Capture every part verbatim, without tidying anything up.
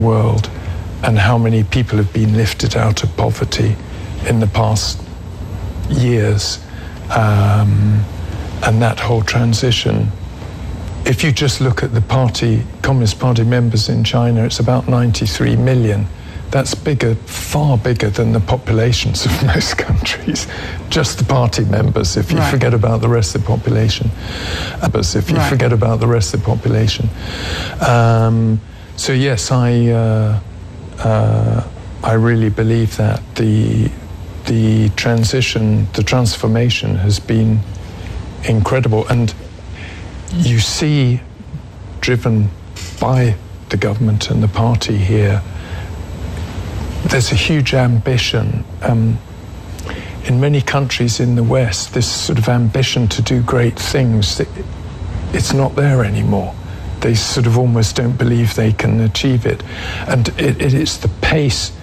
world, and how many people have been lifted out of poverty in the past years, um, and that whole transition. If you just look at the party, Communist Party members in China, it's about ninety-three million. That's bigger, far bigger than the populations of most countries. Just the party members, if you right. forget about the rest of the population. If you right. forget about the rest of the population. Um, so yes, I uh, uh, I really believe that the the transition, the transformation has been incredible, and you see, driven by the government and the party here, there's a huge ambition. Um, in many countries in the West, this sort of ambition to do great things, it, it's not there anymore. They sort of almost don't believe they can achieve it. And it, it is the pace.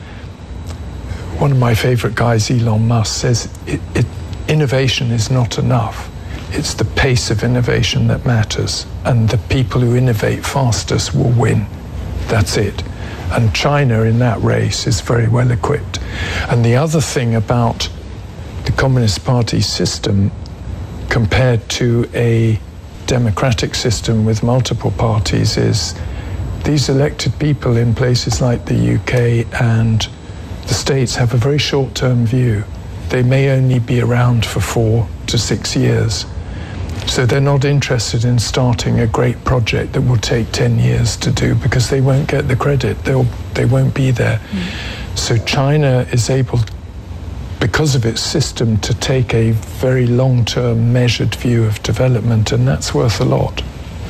One of my favorite guys, Elon Musk, says it, it, innovation is not enough. It's the pace of innovation that matters. And the people who innovate fastest will win. That's it. And China in that race is very well equipped. And the other thing about the Communist Party system compared to a democratic system with multiple parties is these elected people in places like the U K and the States have a very short-term view. They may only be around for four to six years. So they're not interested in starting a great project that will take ten years to do because they won't get the credit. They'll, they won't be there. Mm. So China is able, because of its system, to take a very long-term measured view of development, and that's worth a lot.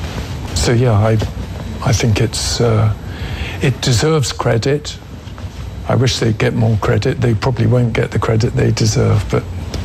So yeah, I, I think it's, uh, it deserves credit. I wish they'd get more credit. They probably won't get the credit they deserve, but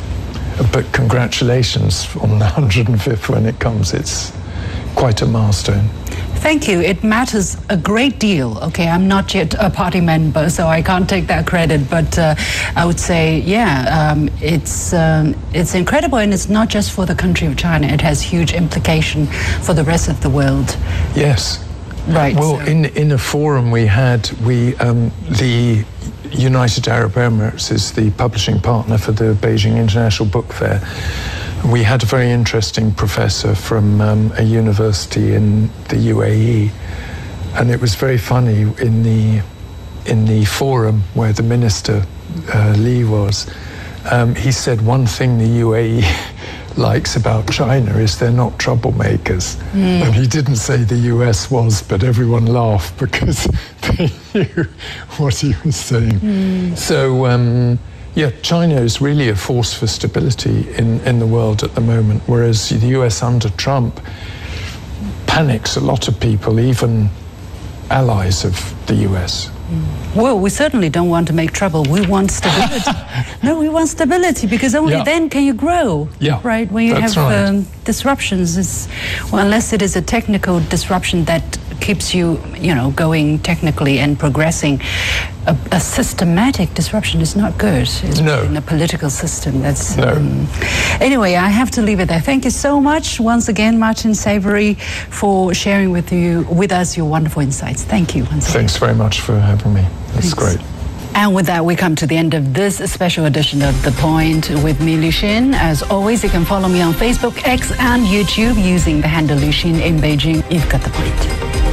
But congratulations on the one hundred and fifth when it comes. It's quite a milestone. Thank you. It matters a great deal. Okay, I'm not yet a party member, so I can't take that credit. But uh, I would say, yeah, um, it's um, it's incredible, and it's not just for the country of China. It has huge implication for the rest of the world. Yes. Right. Well, so. in in a forum we had, we um, the United Arab Emirates is the publishing partner for the Beijing International Book Fair. We had a very interesting professor from um, a university in the U A E, and it was very funny in the in the forum where the minister uh, Li was. Um, he said one thing the U A E likes about China is they're not troublemakers. Mm. And he didn't say the U S was, but everyone laughed because they knew what he was saying. Mm. So, um, yeah, China is really a force for stability in, in the world at the moment, whereas the U S under Trump panics a lot of people, even allies of the U S. Well, we certainly don't want to make trouble. We want stability. No, we want stability because only yeah. then can you grow. Yeah, right. When you that's have right. um, disruptions, it's, well, unless it is a technical disruption that keeps you, you know, going technically and progressing. A, a systematic disruption is not good. It's no. In a political system, that's. No. Um, anyway, I have to leave it there. Thank you so much once again, Martin Savary, for sharing with you, with us, your wonderful insights. Thank you once again. Thanks very much for having me. That's Thanks. great. And with that, we come to the end of this special edition of The Point with me, Liu Xin. As always, you can follow me on Facebook, X, and YouTube using the handle Liu Xin in Beijing. You've got the point.